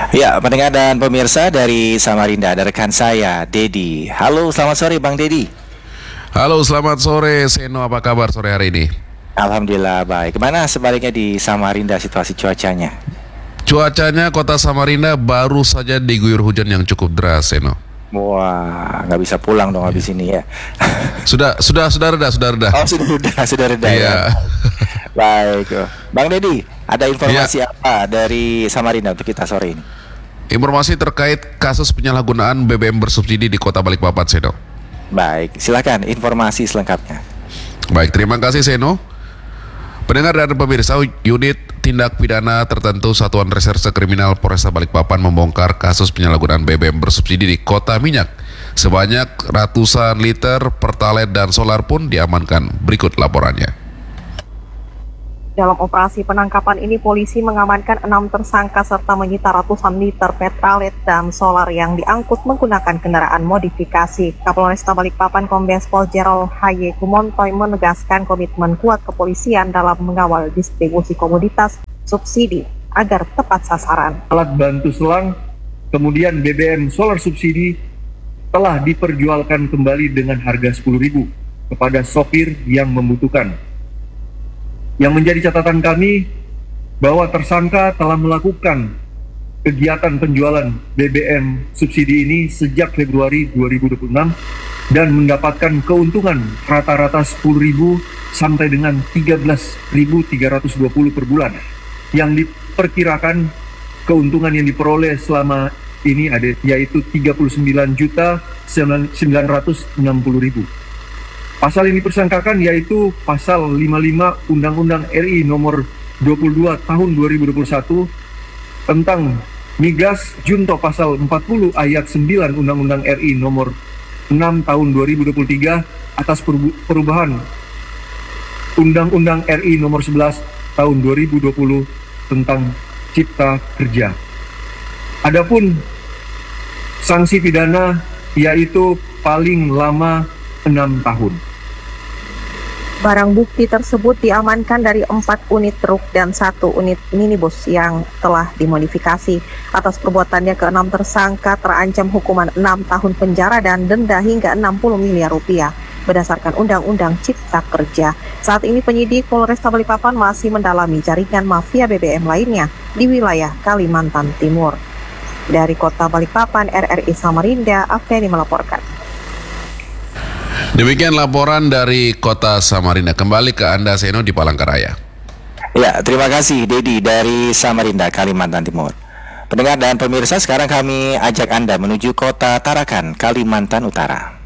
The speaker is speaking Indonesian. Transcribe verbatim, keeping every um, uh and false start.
Ya, pendengar dan pemirsa dari Samarinda, ada rekan saya, Dedi. Halo, selamat sore Bang Dedi. Halo, selamat sore Seno, apa kabar sore hari ini? Alhamdulillah baik. Gimana sebaliknya di Samarinda situasi cuacanya? Cuacanya kota Samarinda baru saja diguyur hujan yang cukup deras, Seno. Wah, nggak bisa pulang dong habis ini ya. Sudah, sudah, sudah reda, sudah reda. Oh, sudah reda, sudah reda ya. Iya. Baik, Bang Dedi, ada informasi Ya. apa dari Samarinda untuk kita sore ini? Informasi terkait kasus penyalahgunaan B B M bersubsidi di Kota Balikpapan, Seno. Baik, silakan informasi selengkapnya. Baik, terima kasih Seno. Pendengar dan pemirsa, unit tindak pidana tertentu Satuan Reserse Kriminal Polresta Balikpapan membongkar kasus penyalahgunaan B B M bersubsidi di Kota Minyak. Sebanyak ratusan liter Pertalite dan solar pun diamankan. Berikut laporannya. Dalam operasi penangkapan ini, polisi mengamankan enam tersangka serta menyita ratusan liter Pertalite dan solar yang diangkut menggunakan kendaraan modifikasi. Kapolresta Balikpapan Kombes Pol Gerald Haye Kumontoy menegaskan komitmen kuat kepolisian dalam mengawal distribusi komoditas subsidi agar tepat sasaran. Alat bantu selang, kemudian B B M solar subsidi telah diperjualkan kembali dengan harga sepuluh ribu kepada sopir yang membutuhkan. Yang menjadi catatan kami bahwa tersangka telah melakukan kegiatan penjualan B B M subsidi ini sejak Februari dua ribu dua puluh enam dan mendapatkan keuntungan rata-rata sepuluh ribu sampai dengan tiga belas ribu tiga ratus dua puluh per bulan. Yang diperkirakan keuntungan yang diperoleh selama ini ada yaitu tiga puluh sembilan juta sembilan ratus enam puluh ribu. Pasal yang dipersangkakan yaitu pasal lima puluh lima Undang-Undang R I nomor dua puluh dua tahun dua ribu dua puluh satu tentang migas junto pasal empat puluh ayat sembilan Undang-Undang R I nomor enam tahun dua ribu dua puluh tiga atas perubahan Undang-Undang R I nomor sebelas tahun dua ribu dua puluh tentang Cipta Kerja. Adapun sanksi pidana yaitu paling lama enam tahun. Barang bukti tersebut diamankan dari empat unit truk dan satu unit minibus yang telah dimodifikasi. Atas perbuatannya keenam tersangka terancam hukuman enam tahun penjara dan denda hingga enam puluh miliar rupiah berdasarkan Undang-Undang Cipta Kerja. Saat ini penyidik Polresta Balikpapan masih mendalami jaringan mafia B B M lainnya di wilayah Kalimantan Timur. Dari Kota Balikpapan, R R I Samarinda, Afeni melaporkan. Demikian laporan dari Kota Samarinda. Kembali ke Anda Seno di Palangkaraya. Ya, terima kasih Dedi dari Samarinda, Kalimantan Timur. Pendengar dan pemirsa, sekarang kami ajak Anda menuju Kota Tarakan, Kalimantan Utara.